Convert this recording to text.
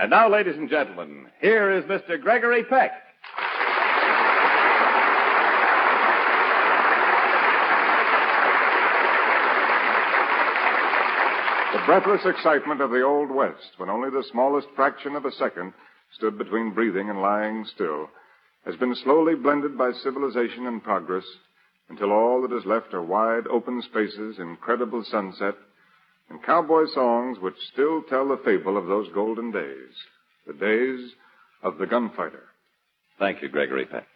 And now, ladies and gentlemen, here is Mr. Gregory Peck. The breathless excitement of the Old West, when only the smallest fraction of a second stood between breathing and lying still, has been slowly blended by civilization and progress until all that is left are wide open spaces, incredible sunset, and cowboy songs which still tell the fable of those golden days, the days of the gunfighter. Thank you, Gregory Peck.